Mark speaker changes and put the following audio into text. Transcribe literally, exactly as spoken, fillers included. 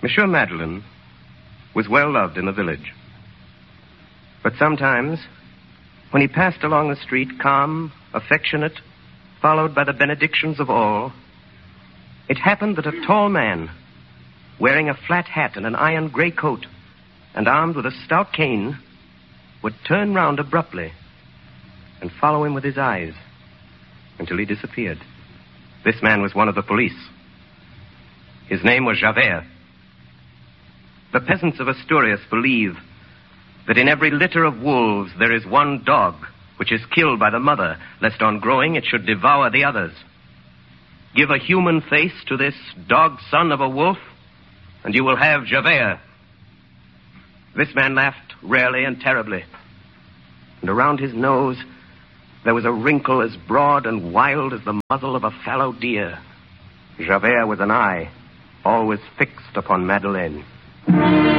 Speaker 1: Monsieur Madeleine was well loved in the village. But sometimes, when he passed along the street, calm, affectionate, followed by the benedictions of all, it happened that a tall man, wearing a flat hat and an iron gray coat, and armed with a stout cane, would turn round abruptly and follow him with his eyes until he disappeared. This man was one of the police. His name was Javert. The peasants of Asturias believe that in every litter of wolves there is one dog which is killed by the mother, lest on growing it should devour the others. Give a human face to this dog son of a wolf, and you will have Javert. This man laughed rarely and terribly, and around his nose there was a wrinkle as broad and wild as the muzzle of a fallow deer. Javert with an eye always fixed upon Madeleine.